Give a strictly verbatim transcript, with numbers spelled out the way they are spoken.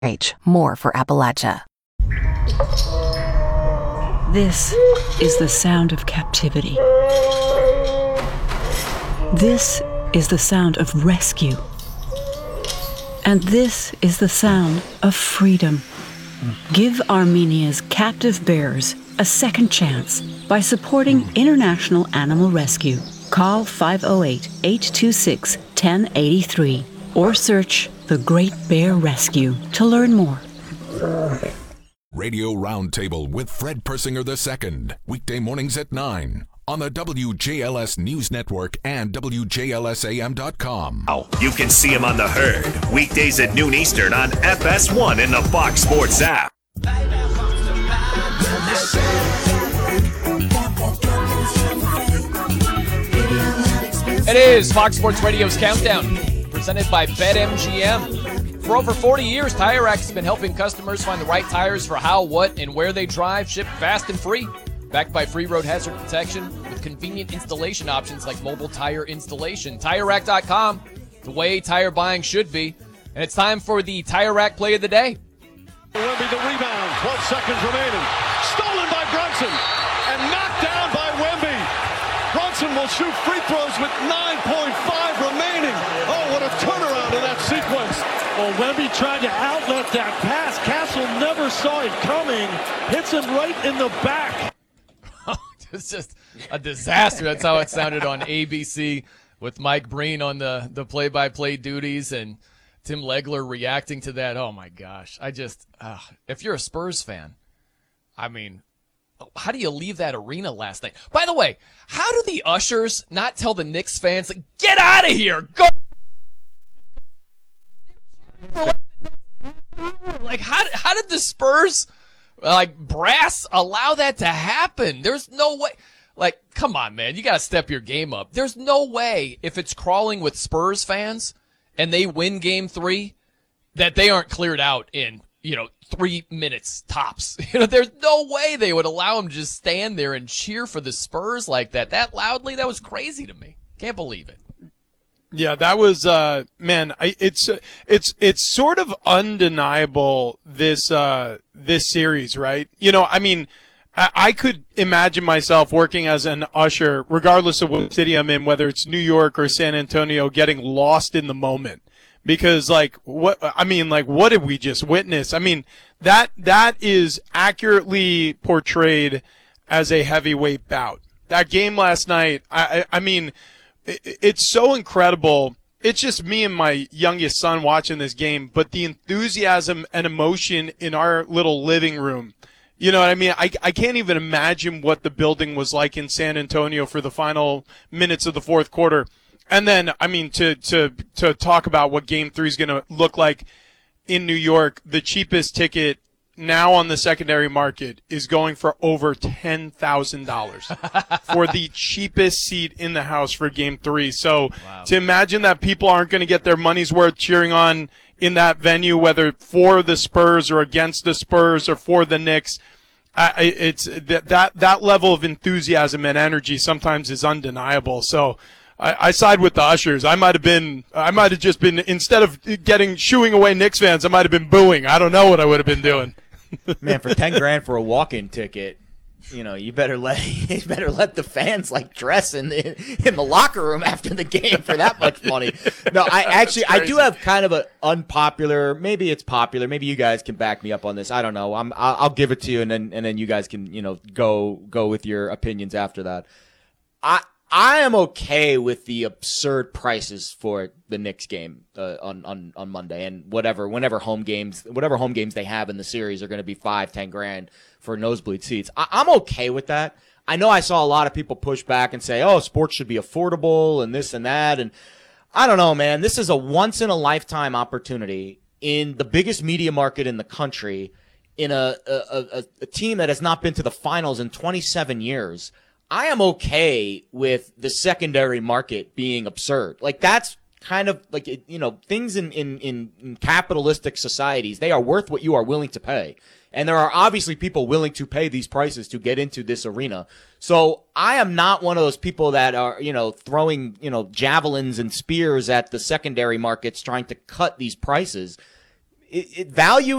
H. More for Appalachia. This is the sound of captivity. This is the sound of rescue. And this is the sound of freedom. Give Armenia's captive bears a second chance by supporting International Animal Rescue. Call five oh eight, eight two six, one oh eight three or search The Great Bear Rescue to learn more. Radio Roundtable with Fred Persinger the Second, weekday mornings at nine on the W J L S News Network and W J L S A M dot com. Oh, you can see him on The Herd, weekdays at noon Eastern on F S one in the Fox Sports app. It is Fox Sports Radio's Countdown, presented by BetMGM. For over forty years, Tire Rack has been helping customers find the right tires for how, what, and where they drive, shipped fast and free. Backed by free road hazard protection with convenient installation options like mobile tire installation. Tire Rack dot com, the way tire buying should be. And it's time for the Tire Rack Play of the Day. Wemby the rebound, twelve seconds remaining. Stolen by Brunson and knocked down by Wemby. Brunson will shoot free throws with nine point five remaining. Oh, what a turnaround in that sequence. Well, Wemby tried to outlet that pass. Castle never saw it coming. Hits him right in the back. It's just a disaster. That's how it sounded on A B C with Mike Breen on the, the play-by-play duties and Tim Legler reacting to that. Oh, my gosh. I just uh, – if you're a Spurs fan, I mean, how do you leave that arena last night? By the way, how do the ushers not tell the Knicks fans, like, get out of here, go? Like, how, how did the Spurs – like, brass allow that to happen? There's no way. Like, come on, man. You got to step your game up. There's no way if it's crawling with Spurs fans and they win game three that they aren't cleared out in, you know, three minutes tops. You know, there's no way they would allow them to just stand there and cheer for the Spurs like that. That loudly, that was crazy to me. Can't believe it. Yeah, that was, uh, man, I, it's, it's, it's sort of undeniable, this, uh, this series, right? You know, I mean, I, I could imagine myself working as an usher, regardless of what city I'm in, whether it's New York or San Antonio, getting lost in the moment. Because, like, what, I mean, like, what did we just witness? I mean, that, that is accurately portrayed as a heavyweight bout. That game last night, I, I, I mean, it's so incredible. It's just me and my youngest son watching this game, but the enthusiasm and emotion in our little living room, you know what I mean? I, I can't even imagine what the building was like in San Antonio for the final minutes of the fourth quarter. And then, I mean, to, to, to talk about what game three is going to look like in New York, the cheapest ticket now on the secondary market is going for over ten thousand dollars for the cheapest seat in the house for game three. So wow. To imagine that people aren't going to get their money's worth cheering on in that venue, whether for the Spurs or against the Spurs or for the Knicks, I, it's that, that, that level of enthusiasm and energy sometimes is undeniable. So I, I side with the ushers. I might have been, I might have just been, instead of getting, shooing away Knicks fans, I might have been booing. I don't know what I would have been doing. Man, for ten grand for a walk-in ticket, you know, you better let you better let the fans like dress in the in the locker room after the game for that much money. No, I actually I do have kind of an unpopular. Maybe it's popular. Maybe you guys can back me up on this. I don't know. I'm I'll, I'll give it to you, and then and then you guys can you know go go with your opinions after that. I. I am okay with the absurd prices for the Knicks game uh, on, on, on Monday and whatever, whenever home games, whatever home games they have in the series are going to be five, ten grand for nosebleed seats. I, I'm okay with that. I know I saw a lot of people push back and say, oh, sports should be affordable and this and that. And I don't know, man, this is a once in a lifetime opportunity in the biggest media market in the country in a, a, a, a team that has not been to the finals in twenty-seven years. I am okay with the secondary market being absurd. Like, that's kind of like, you know, things in, in, in capitalistic societies, they are worth what you are willing to pay. And there are obviously people willing to pay these prices to get into this arena. So I am not one of those people that are, you know, throwing, you know, javelins and spears at the secondary markets trying to cut these prices. it, it value